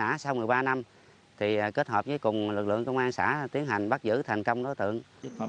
xã sau 13 năm thì kết hợp với cùng lực lượng công an xã tiến hành bắt giữ thành công đối tượng.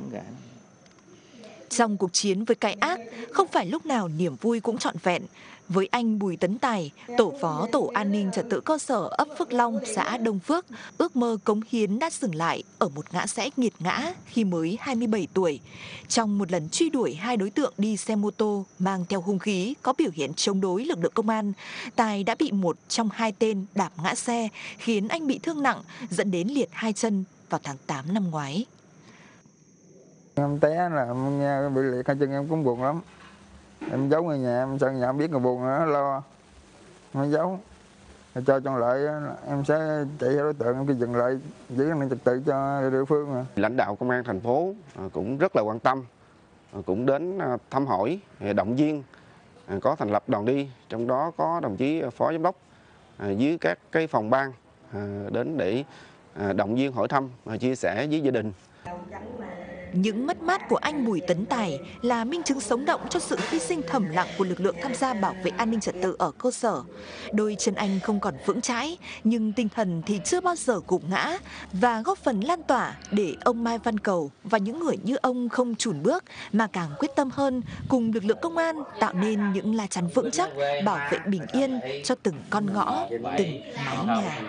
Trong cuộc chiến với cái ác, không phải lúc nào niềm vui cũng trọn vẹn. Với anh Bùi Tấn Tài, tổ phó tổ an ninh trật tự cơ sở ấp Phước Long, xã Đông Phước, ước mơ cống hiến đã dừng lại ở một ngã rẽ nghiệt ngã khi mới 27 tuổi. Trong một lần truy đuổi hai đối tượng đi xe mô tô mang theo hung khí có biểu hiện chống đối lực lượng công an, Tài đã bị một trong hai tên đạp ngã xe khiến anh bị thương nặng, dẫn đến liệt hai chân vào tháng 8 năm ngoái. Em té là em nghe bị liệt hai chân em cũng buồn lắm. Em giấu người nhà, em sợ nhà biết người buồn nó lo. Em giấu. Cho trong lại em sẽ chạy theo đối tượng, em cứ dừng lại giữ an ninh trật tự cho địa phương. Lãnh đạo công an thành phố cũng rất là quan tâm, cũng đến thăm hỏi, động viên, có thành lập đoàn đi, trong đó có đồng chí phó giám đốc dưới các cái phòng ban đến để động viên hỏi thăm, chia sẻ với gia đình. Những mất mát của anh Bùi Tấn Tài là minh chứng sống động cho sự hy sinh thầm lặng của lực lượng tham gia bảo vệ an ninh trật tự ở cơ sở. Đôi chân anh không còn vững chãi, nhưng tinh thần thì chưa bao giờ gục ngã và góp phần lan tỏa để ông Mai Văn Cầu và những người như ông không chùn bước mà càng quyết tâm hơn cùng lực lượng công an tạo nên những lá chắn vững chắc bảo vệ bình yên cho từng con ngõ, từng mái nhà.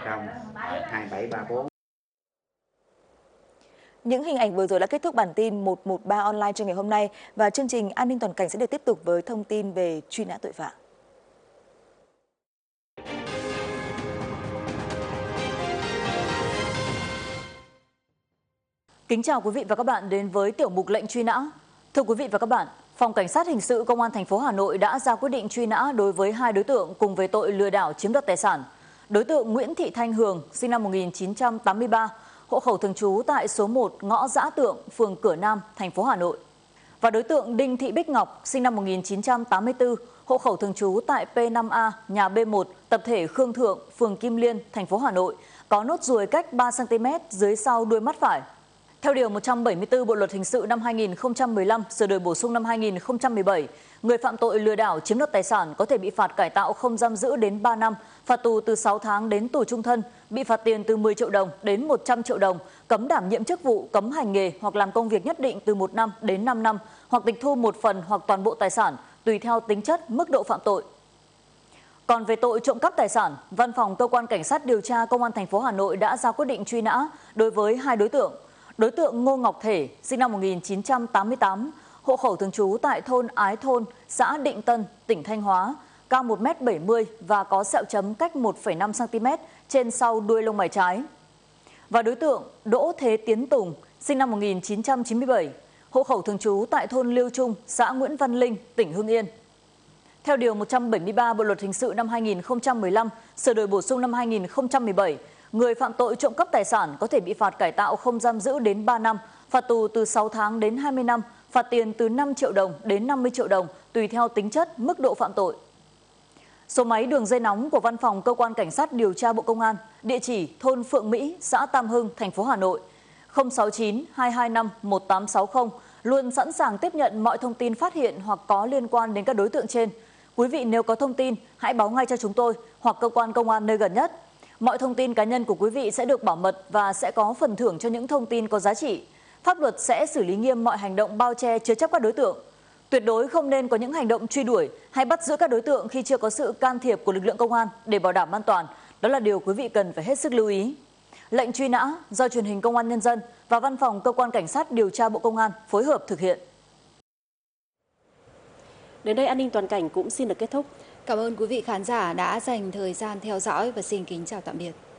Những hình ảnh vừa rồi đã kết thúc bản tin 113 online cho ngày hôm nay và chương trình An ninh toàn cảnh sẽ được tiếp tục với thông tin về truy nã tội phạm. Kính chào quý vị và các bạn đến với tiểu mục lệnh truy nã. Thưa quý vị và các bạn, Phòng Cảnh sát Hình sự Công an thành phố Hà Nội đã ra quyết định truy nã đối với hai đối tượng cùng về tội lừa đảo chiếm đoạt tài sản. Đối tượng Nguyễn Thị Thanh Hường, sinh năm 1983, hộ khẩu thường trú tại số 1 ngõ Dã Tượng, phường Cửa Nam, thành phố Hà Nội. Và đối tượng Đinh Thị Bích Ngọc, sinh năm 1984, hộ khẩu thường trú tại P5A, nhà B1, tập thể Khương Thượng, phường Kim Liên, thành phố Hà Nội, có nốt ruồi cách 3 cm dưới sau đuôi mắt phải. Theo điều 174 Bộ luật hình sự năm 2015, sửa đổi bổ sung năm 2017, người phạm tội lừa đảo chiếm đoạt tài sản có thể bị phạt cải tạo không giam giữ đến 3 năm, phạt tù từ 6 tháng đến tù trung thân, bị phạt tiền từ 10 triệu đồng đến 100 triệu đồng, cấm đảm nhiệm chức vụ, cấm hành nghề hoặc làm công việc nhất định từ 1 năm đến 5 năm, hoặc tịch thu một phần hoặc toàn bộ tài sản, tùy theo tính chất, mức độ phạm tội. Còn về tội trộm cắp tài sản, Văn phòng Cơ quan Cảnh sát điều tra Công an thành phố Hà Nội đã ra quyết định truy nã đối với hai đối tượng. Đối tượng Ngô Ngọc Thể, sinh năm 1988, hộ khẩu thường trú tại thôn Ái Thôn, xã Định Tân, tỉnh Thanh Hóa, cao 1m70 và có sẹo chấm cách 1,5 cm trên sau đuôi lông mày trái. Và đối tượng Đỗ Thế Tiến Tùng, sinh năm 1997, hộ khẩu thường trú tại thôn Liêu Trung, xã Nguyễn Văn Linh, tỉnh Hưng Yên. Theo điều 173 Bộ luật hình sự năm 2015, sửa đổi bổ sung năm 2017, người phạm tội trộm cắp tài sản có thể bị phạt cải tạo không giam giữ đến 3 năm, phạt tù từ 6 tháng đến 20 năm, phạt tiền từ 5 triệu đồng đến 50 triệu đồng, tùy theo tính chất, mức độ phạm tội. Số máy đường dây nóng của Văn phòng Cơ quan Cảnh sát điều tra Bộ Công an, địa chỉ thôn Phượng Mỹ, xã Tam Hưng, thành phố Hà Nội, 069 225 1860, luôn sẵn sàng tiếp nhận mọi thông tin phát hiện hoặc có liên quan đến các đối tượng trên. Quý vị nếu có thông tin, hãy báo ngay cho chúng tôi hoặc cơ quan công an nơi gần nhất. Mọi thông tin cá nhân của quý vị sẽ được bảo mật và sẽ có phần thưởng cho những thông tin có giá trị. Pháp luật sẽ xử lý nghiêm mọi hành động bao che chứa chấp các đối tượng. Tuyệt đối không nên có những hành động truy đuổi hay bắt giữ các đối tượng khi chưa có sự can thiệp của lực lượng công an để bảo đảm an toàn. Đó là điều quý vị cần phải hết sức lưu ý. Lệnh truy nã do Truyền hình Công an Nhân dân và Văn phòng Cơ quan Cảnh sát điều tra Bộ Công an phối hợp thực hiện. Đến đây An ninh toàn cảnh cũng xin được kết thúc. Cảm ơn quý vị khán giả đã dành thời gian theo dõi và xin kính chào tạm biệt.